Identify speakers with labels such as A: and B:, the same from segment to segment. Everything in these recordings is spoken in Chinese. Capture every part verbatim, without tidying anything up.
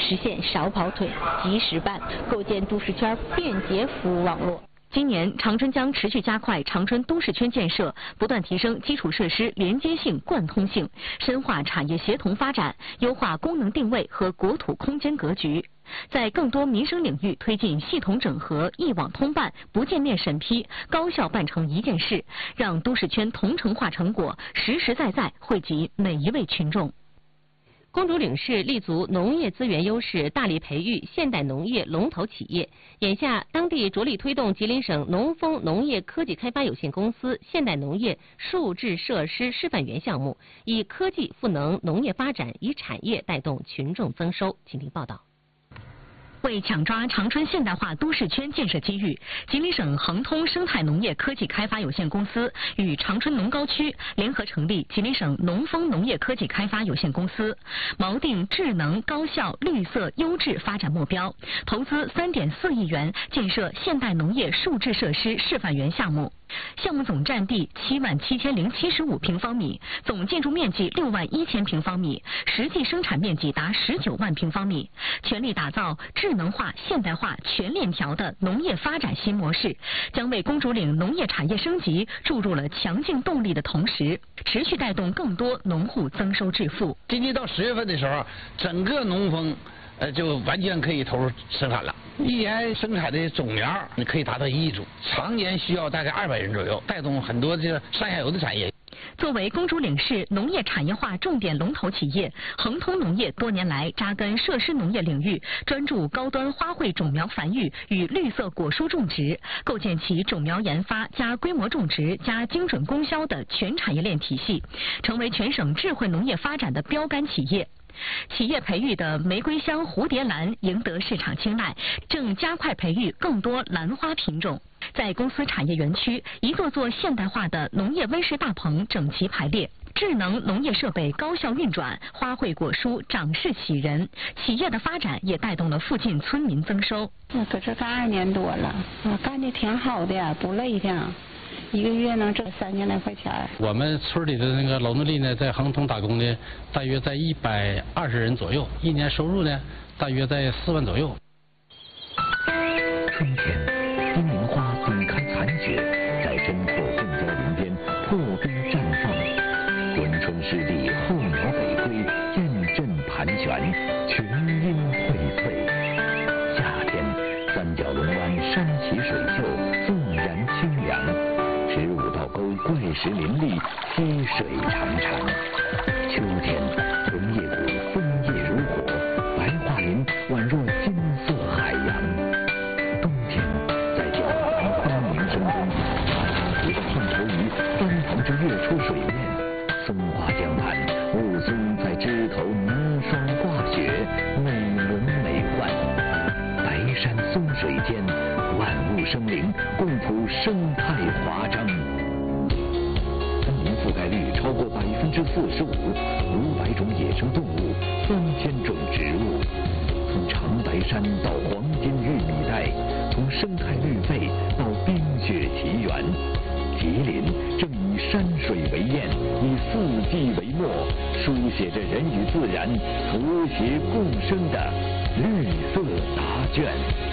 A: 实现少跑腿、及时办，构建都市圈便捷服务网络。今年，长春将持续加快长春都市圈建设，不断提升基础设施连接性、贯通性，深化产业协同发展，优化功能定位和国土空间格局。在更多民生领域推进系统整合、一网通办、不见面审批，高效办成一件事，让都市圈同城化成果实实在在惠及每一位群众。
B: 公主岭市立足农业资源优势，大力培育现代农业龙头企业。眼下，当地着力推动吉林省农丰农业科技开发有限公司现代农业数制设施示范园项目，以科技赋能农业发展，以产业带动群众增收。请听报道。
A: 为抢抓长春现代化都市圈建设机遇，吉林省恒通生态农业科技开发有限公司与长春农高区联合成立吉林省农丰农业科技开发有限公司，锚定智能、高效、绿色、优质发展目标，投资三点四亿元建设现代农业数制设施示范园项目。项目总占地七万七千零七十五平方米，总建筑面积六万一千平方米，实际生产面积达十九万平方米，全力打造智能化、现代化、全链条的农业发展新模式，将为公主岭农业产业升级注入了强劲动力的同时，持续带动更多农户增收致富。
C: 今年到十月份的时候，整个农丰呃就完全可以投入生产了。一年生产的总苗你可以达到一亿株，常年需要大概二百人左右，带动很多这个上下游的产业。
A: 作为公主岭市农业产业化重点龙头企业，恒通农业多年来扎根设施农业领域，专注高端花卉种苗繁育与绿色果蔬种植，构建起种苗研发加规模种植加精准供销的全产业链体系，成为全省智慧农业发展的标杆企业。企业培育的玫瑰香蝴蝶兰赢得市场青睐，正加快培育更多兰花品种。在公司产业园区，一座座现代化的农业温室大棚整齐排列，智能农业设备高效运转，花卉果蔬长势喜人。企业的发展也带动了附近村民增收。
D: 我搁这干二年多了，我干的挺好的，不累的。一个月能挣三千来块钱。
E: 我们村里的那个劳动力呢，在恒通打工呢，大约在一百二十人左右，一年收入呢，大约在四万左右。
F: 春天，冰莲花滚开残雪，在深阔混交林间破冰绽放。滚春湿地，候鸟北归，雁阵盘旋，群英荟萃。夏天，三角龙湾山起水秀，自然清凉。十五道沟怪石林立，溪水潺潺。秋天，桐叶谷枫叶如火，白桦林宛若金色海洋。冬天，在茭黄蜂鸣声中，大湖的胖头鱼翻腾着跃出水面。松花江畔，雾凇在枝头凝霜挂雪，美轮美奂。白山松水间，万物生灵，共谱生态华章。森林覆盖率超过百分之四十五，五百种野生动物，三千种植物。从长白山到黄金玉米带，从生态绿肺到冰雪奇缘，吉林正以山水为宴，以四季为墨，书写着人与自然和谐共生的绿色答卷。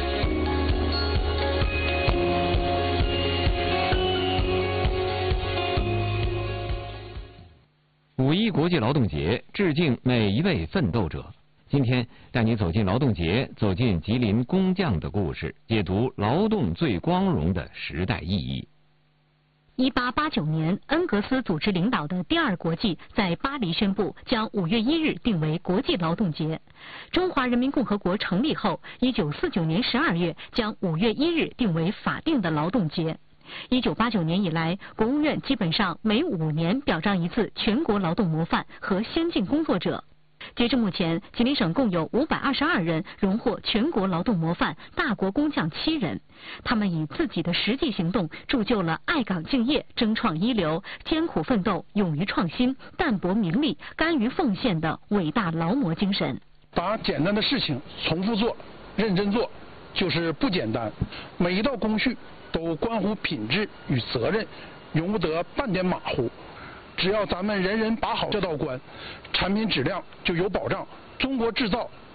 G: 五一国际劳动节，致敬每一位奋斗者。今天带你走进劳动节，走进吉林工匠的故事，解读劳动最光荣的时代意义。
A: 一八八九年，恩格斯组织领导的第二国际在巴黎宣布，将五月一日定为国际劳动节。中华人民共和国成立后，一九四九年十二月将五月一日定为法定的劳动节。一九八九年以来，国务院基本上每五年表彰一次全国劳动模范和先进工作者。截至目前，吉林省共有五百二十二人荣获全国劳动模范，大国工匠七人。他们以自己的实际行动，铸就了爱岗敬业、争创一流、艰苦奋斗、勇于创新、淡泊名利、甘于奉献的伟大劳模精神。
H: 把简单的事情重复做、认真做，就是不简单。每一道工序都关乎品质与责任，容不得半点马虎。只要咱们人人把好这道关，产品质量就有保障，中国制造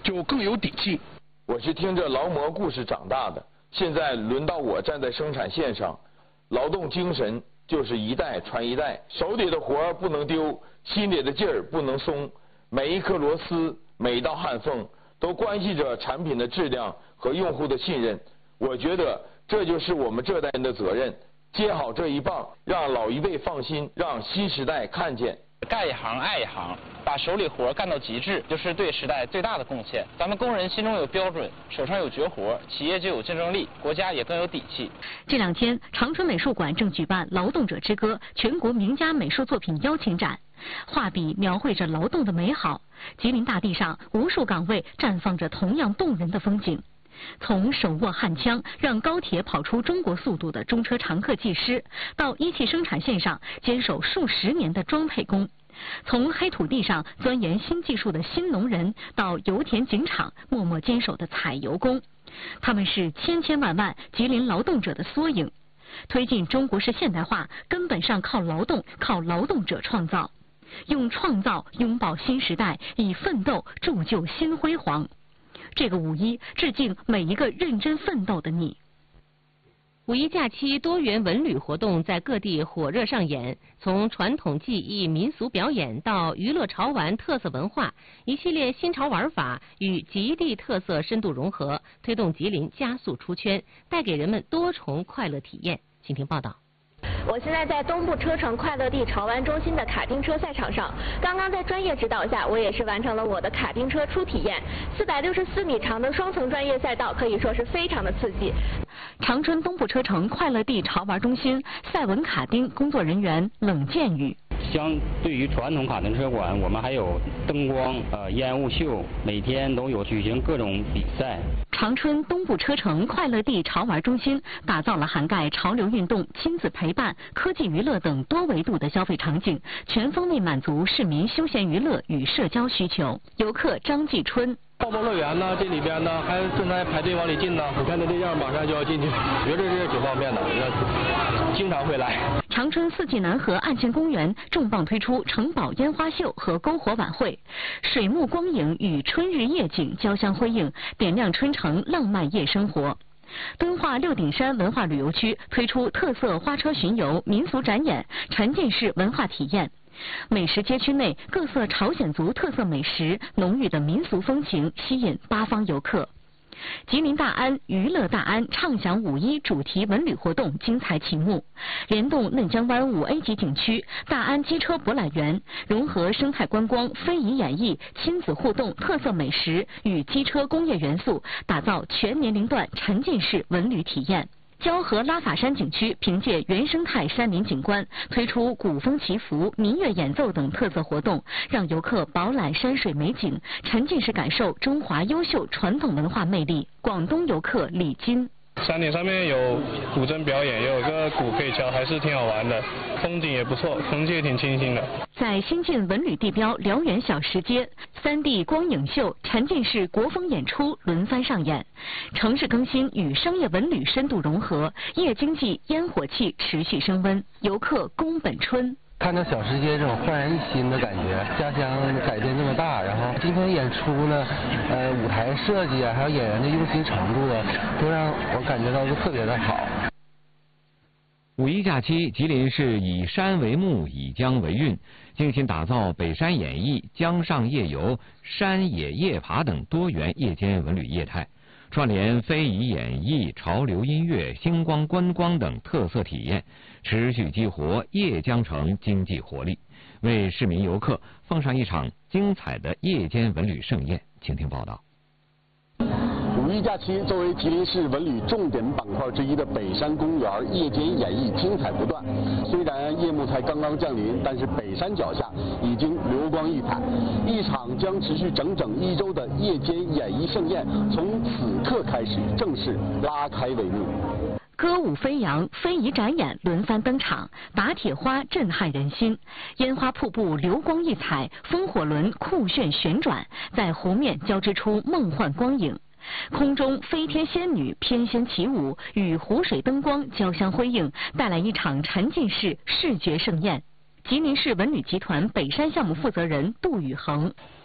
H: 就更有底气。
I: 我是听着劳模故事长大的，现在轮到我站在生产线上，劳动精神就是一代传一代，手里的活不能丢，心里的劲儿不能松，每一颗螺丝，每一道焊缝，都关系着产品的质量和用户的信任。我觉得这就是我们这代人的责任，接好这一棒，让老一辈放心，让新时代看见。
J: 干一行爱一行，把手里活干到极致，就是对时代最大的贡献。咱们工人心中有标准，手上有绝活，企业就有竞争力，国家也更有底气。
A: 这两天，长春美术馆正举办《劳动者之歌》全国名家美术作品邀请展，画笔描绘着劳动的美好。吉林大地上，无数岗位绽放着同样动人的风景。从手握焊枪让高铁跑出中国速度的中车常客技师，到一汽生产线上坚守数十年的装配工；从黑土地上钻研新技术的新农人，到油田井场默默坚守的采油工，他们是千千万万吉林劳动者的缩影。推进中国式现代化，根本上靠劳动，靠劳动者创造，用创造拥抱新时代，以奋斗铸就新辉煌。这个五一，致敬每一个认真奋斗的你。
B: 五一假期多元文旅活动在各地火热上演，从传统技艺、民俗表演到娱乐潮玩特色文化，一系列新潮玩法与极地特色深度融合，推动吉林加速出圈，带给人们多重快乐体验。请听报道。
K: 我现在在东部车城快乐地潮玩中心的卡丁车赛场上，刚刚在专业指导下，我也是完成了我的卡丁车初体验。四百六十四米长的双层专业赛道可以说是非常的刺激。
A: 长春东部车城快乐地潮玩中心赛文卡丁工作人员冷建宇。
L: 相对于传统卡丁车馆，我们还有灯光、呃烟雾秀，每天都有举行各种比赛。
A: 长春东部车城快乐地潮玩中心打造了涵盖潮流运动、亲子陪伴、科技娱乐等多维度的消费场景，全方位满足市民休闲娱乐与社交需求。游客张继春。
M: 泡泡乐园呢，这里边呢还正在排队往里进呢。你看他这样，马上就要进去，觉得这是挺方便的，经常会来。
A: 长春四季南河岸线公园重磅推出城堡烟花秀和篝火晚会，水幕光影与春日夜景交相辉映，点亮春城浪漫夜生活。敦化六顶山文化旅游区推出特色花车巡游、民俗展演、沉浸式文化体验。美食街区内各色朝鲜族特色美食、浓郁的民俗风情吸引八方游客。吉林大安娱乐大安畅享五一主题文旅活动精彩启幕，联动嫩江湾五 A 级景区、大安机车博览园，融合生态观光、非遗演绎、亲子互动、特色美食与机车工业元素，打造全年龄段沉浸式文旅体验。蛟河拉法山景区凭借原生态山林景观，推出古风祈福、民乐演奏等特色活动，让游客饱览山水美景，沉浸式感受中华优秀传统文化魅力。广东游客李金。
N: 山顶上面有古筝表演，也有个鼓可以敲，还是挺好玩的，风景也不错，空气也挺清新的。
A: 在新晋文旅地标辽源小石街，三 D 光影秀、沉浸式国风演出轮番上演，城市更新与商业文旅深度融合，夜经济烟火气持续升温。游客宫本春。
O: 看到小世界这种焕然一新的感觉，家乡改变这么大，然后今天演出呢，呃，舞台设计啊，还有演员的用心程度啊，都让我感觉到都特别的好。
G: 五一假期，吉林市以山为目，以江为韵，精心打造北山演艺、江上夜游、山野夜爬等多元夜间文旅业态，串联非遗演绎、潮流音乐、星光观光等特色体验，持续激活夜江城经济活力，为市民游客奉上一场精彩的夜间文旅盛宴。请听报道。
P: 五一假期，作为吉林市文旅重点板块之一的北山公园夜间演绎精彩不断。虽然夜幕才刚刚降临，但是北山脚下已经流光溢彩。一场将持续整整一周的夜间演绎盛宴，从此刻开始正式拉开帷幕。
A: 歌舞飞扬、非遗展演轮番登场，打铁花震撼人心，烟花瀑布流光溢彩，风火轮酷炫旋转，在湖面交织出梦幻光影。空中飞天仙女翩跹起舞，与湖水灯光交相辉映，带来一场沉浸式视觉盛宴。吉林市文旅集团北山项目负责人杜宇恒。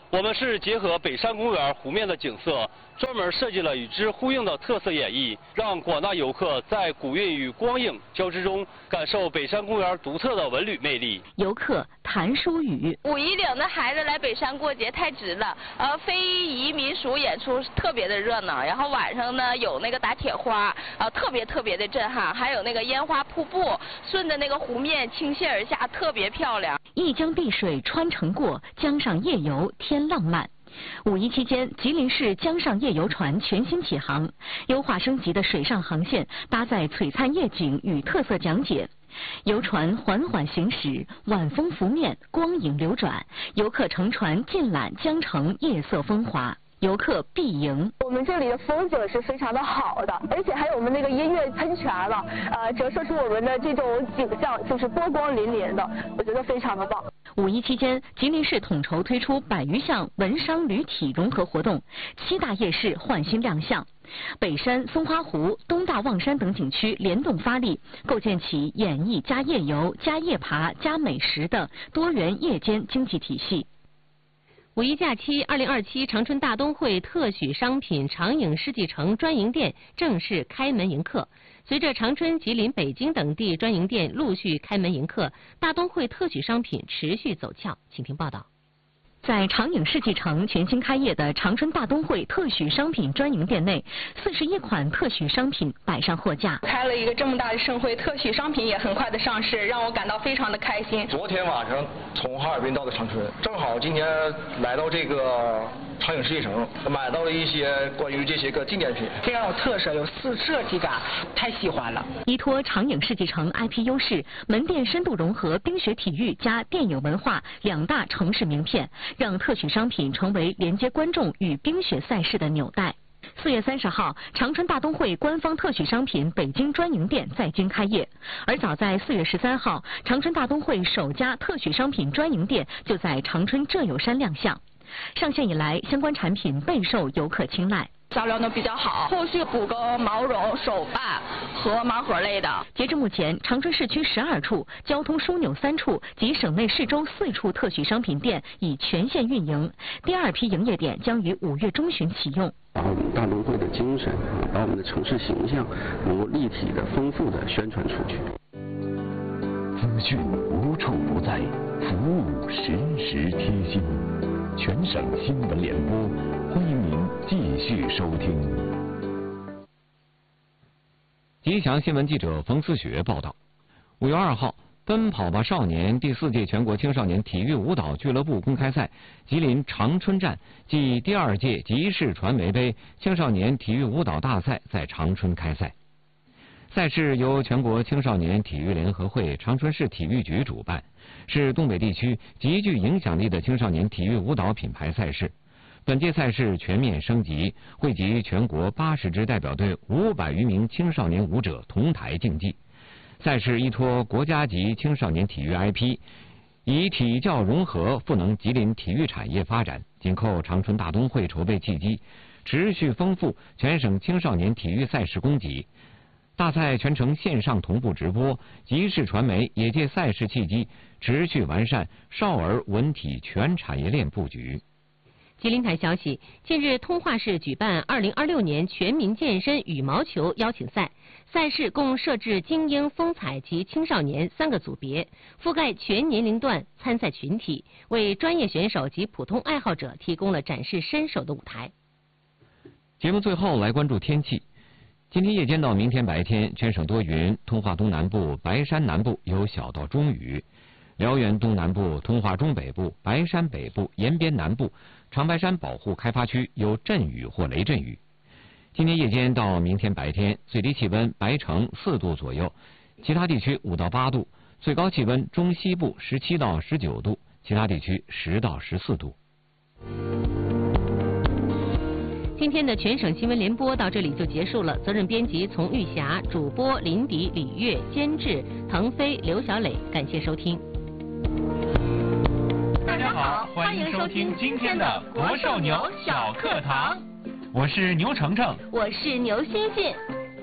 Q: 我们是结合北山公园湖面的景色，专门设计了与之呼应的特色演绎，让广大游客在古韵与光影交织中，感受北山公园独特的文旅魅力。
A: 游客谭淑雨：
R: 五一岭的孩子来北山过节太值了，呃，非遗民俗演出特别的热闹，然后晚上呢有那个打铁花，啊，特别特别的震撼，还有那个烟花瀑布，顺着那个湖面倾泻而下，特别漂亮。
A: 一江碧水穿城过，江上夜游添浪漫。五一期间，吉林市江上夜游船全新启航，优化升级的水上航线搭载璀璨夜景与特色讲解。游船缓缓行驶，晚风拂面，光影流转，游客乘船尽览江城夜色风华。游客必赢。
K: 我们这里的风景是非常的好的，而且还有我们那个音乐喷泉了，呃，折射出我们的这种景象，就是波光粼粼的，我觉得非常的棒。
A: 五一期间，吉林市统筹推出百余项文商旅体融合活动，七大夜市焕新亮相。北山、松花湖、东大望山等景区联动发力，构建起演艺加夜游加夜爬加美食的多元夜间经济体系。
B: 五一假期，二零二七长春大东会特许商品长影世纪城专营店正式开门迎客。随着长春、吉林、北京等地专营店陆续开门迎客，大东会特许商品持续走俏。请听报道。
A: 在长影世纪城全新开业的长春大东会特许商品专营店内，四十一款特许商品摆上货架。
S: 开了一个这么大的盛会，特许商品也很快的上市，让我感到非常的开心。
M: 昨天晚上从哈尔滨到的长春，正好今天来到这个长影世纪城，买到了一些关于这些个纪念品，
S: 非常有特色，有设设计感，太喜欢了。
A: 依托长影世纪城 I P 优势，门店深度融合冰雪体育加电影文化两大城市名片，让特许商品成为连接观众与冰雪赛事的纽带。四月三十号，长春大东会官方特许商品北京专营店在京开业，而早在四月十三号，长春大东会首家特许商品专营店就在长春浙友山亮相。上线以来，相关产品备受游客青睐。
S: 销量都比较好，后续补个毛绒、手办和盲盒类的。
A: 截至目前，长春市区十二处、交通枢纽三处及省内市州四处特许商品店已全线运营，第二批营业点将于五月中旬启用。
T: 把我们大东会的精神，把我们的城市形象能够立体的、丰富的宣传出去。
F: 资讯无处不在，服务实时贴心。全省新闻联播，欢迎您继续收听。
G: 吉祥新闻记者冯思雪报道：五月二号，奔跑吧少年第四届全国青少年体育舞蹈俱乐部公开赛吉林长春站暨第二届吉市传媒杯青少年体育舞蹈大赛在长春开赛。赛事由全国青少年体育联合会长春市体育局主办，是东北地区极具影响力的青少年体育舞蹈品牌赛事。本届赛事全面升级，汇集全国八十支代表队五百余名青少年舞者同台竞技。赛事依托国家级青少年体育 I P， 以体教融合赋能吉林体育产业发展，紧扣长春大东会筹备契机，持续丰富全省青少年体育赛事供给。大赛全程线上同步直播，吉市传媒也借赛事契机，持续完善少儿文体全产业链布局。
B: 吉林台消息，近日通化市举办二零二六年全民健身羽毛球邀请赛，赛事共设置精英、风采及青少年三个组别，覆盖全年龄段参赛群体，为专业选手及普通爱好者提供了展示身手的舞台。
G: 节目最后来关注天气。今天夜间到明天白天，全省多云，通化东南部、白山南部有小到中雨，辽源东南部、通化中北部、白山北部、延边南部、长白山保护开发区有阵雨或雷阵雨。今天夜间到明天白天，最低气温白城四度左右，其他地区五到八度，最高气温中西部十七到十九度，其他地区十到十四度。
B: 今天的全省新闻联播到这里就结束了。责任编辑丛玉霞，主播林迪、李月，监制腾飞、刘小磊。感谢收听。
U: 大家好，欢迎收听今天的国寿牛小课堂。我是牛程程，
K: 我是牛欣欣。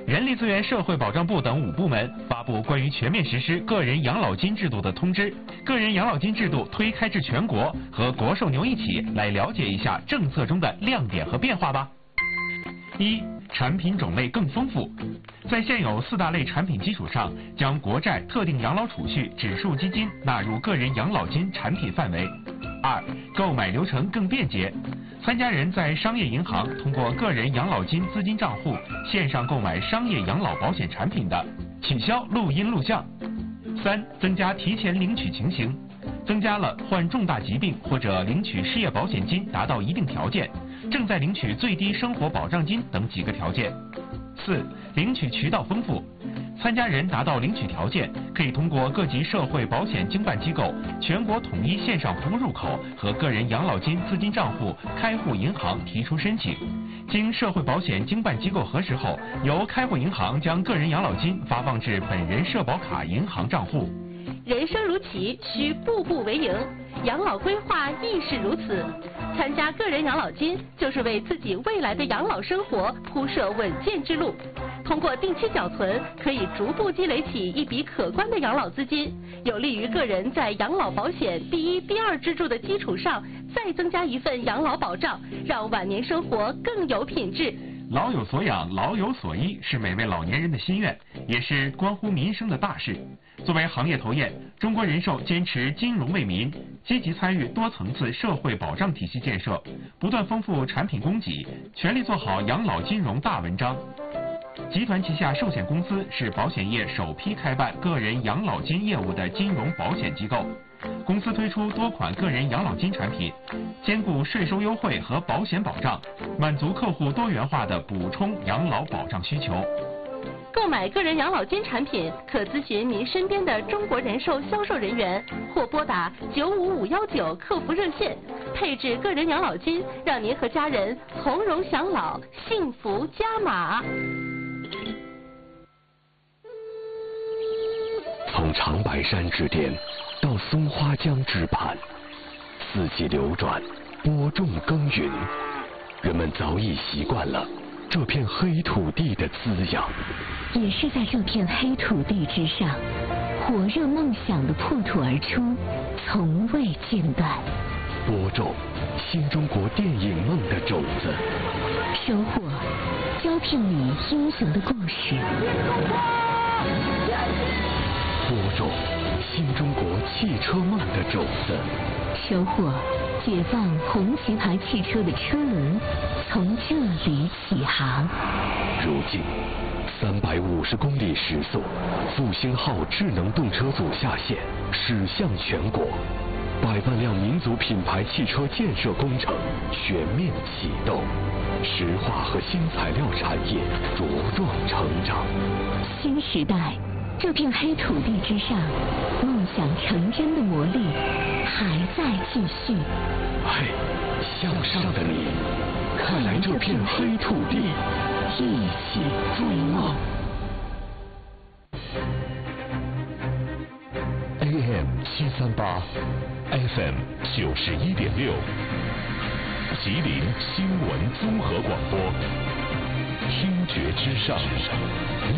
U: 人力资源社会保障部等五部门发布关于全面实施个人养老金制度的通知，个人养老金制度推开至全国，和国寿牛一起来了解一下政策中的亮点和变化吧。一、产品种类更丰富，在现有四大类产品基础上，将国债、特定养老储蓄、指数基金纳入个人养老金产品范围。二、购买流程更便捷，参加人在商业银行通过个人养老金资金账户线上购买商业养老保险产品的，取消录音录像。三、增加提前领取情形，增加了患重大疾病或者领取失业保险金达到一定条件，正在领取最低生活保障金等几个条件。四、领取渠道丰富，参加人达到领取条件，可以通过各级社会保险经办机构全国统一线上服务入口和个人养老金资金账户开户银行提出申请，经社会保险经办机构核实后，由开户银行将个人养老金发放至本人社保卡银行账户。
B: 人生如棋，需步步为营，养老规划亦是如此。参加个人养老金，就是为自己未来的养老生活铺设稳健之路。通过定期缴存，可以逐步积累起一笔可观的养老资金，有利于个人在养老保险第一、第二支柱的基础上，再增加一份养老保障，让晚年生活更有品质。
U: 老有所养，老有所依，是每位老年人的心愿，也是关乎民生的大事。作为行业头雁，中国人寿坚持金融为民，积极参与多层次社会保障体系建设，不断丰富产品供给，全力做好养老金融大文章。集团旗下寿险公司是保险业首批开办个人养老金业务的金融保险机构。公司推出多款个人养老金产品，兼顾税收优惠和保险保障，满足客户多元化的补充养老保障需求。
B: 购买个人养老金产品，可咨询您身边的中国人寿销售人员，或拨打九五五幺九客服热线，配置个人养老金，让您和家人从容享老，幸福加码。
F: 从长白山之巅到松花江之畔，四季流转，播种耕耘，人们早已习惯了这片黑土地的滋养。
C: 也是在这片黑土地之上，火热梦想的破土而出，从未间断。
F: 播种新中国电影梦的种子，
C: 收获胶片里英雄的故事。
F: 播种新中国汽车梦的种子，
C: 收获解放红旗牌汽车的车轮，从这里起航。
F: 如今三百五十公里时速，复兴号智能动车组下线，驶向全国。百万辆民族品牌汽车建设工程全面启动，石化和新材料产业茁壮成长。
C: 新时代，这片黑土地之上，梦想成真的魔力还在继续。
F: 嘿，向上的你，快来这片黑土地，一起追梦。A M 七三八 ，F M 九十一点六，吉林新闻综合广播，听觉之上。